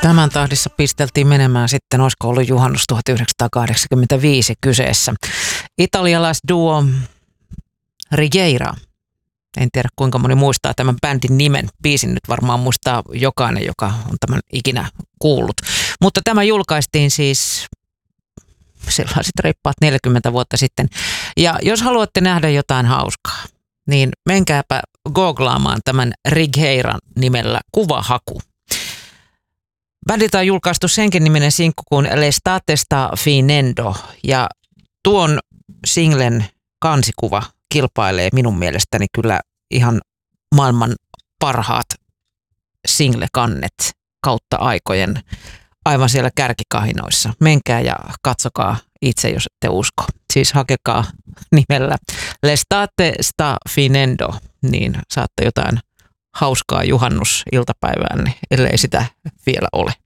Tämän tahdissa pisteltiin menemään sitten, olisiko ollut juhannus 1985 kyseessä. Italialaisduo Righiera. En tiedä kuinka moni muistaa tämän bändin nimen. Biisin nyt varmaan muistaa jokainen, joka on tämän ikinä kuullut. Mutta tämä julkaistiin siis sellaiset reippaat 40 vuotta sitten. Ja jos haluatte nähdä jotain hauskaa, niin menkääpä googlaamaan tämän Righieran nimellä kuvahaku. Bändiltä on julkaistu senkin niminen sinkku kuin L'estate sta finendo, ja tuon singlen kansikuva kilpailee minun mielestäni kyllä ihan maailman parhaat single-kannet kautta aikojen aivan siellä kärkikahinoissa. Menkää ja katsokaa itse, jos ette usko. Siis hakekaa nimellä L'estate sta finendo, niin saatte jotain hauskaa juhannusiltapäivään, ellei sitä vielä ole.